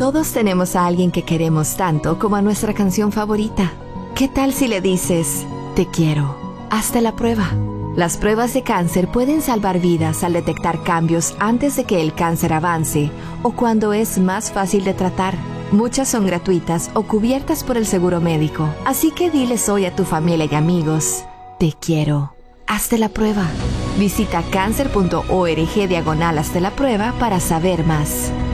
Todos tenemos a alguien que queremos tanto como a nuestra canción favorita. ¿Qué tal si le dices, te quiero? Hazte la prueba. Las pruebas de cáncer pueden salvar vidas al detectar cambios antes de que el cáncer avance o cuando es más fácil de tratar. Muchas son gratuitas o cubiertas por el seguro médico. Así que diles hoy a tu familia y amigos, te quiero. Hazte la prueba. Visita cancer.org/hazte la prueba para saber más.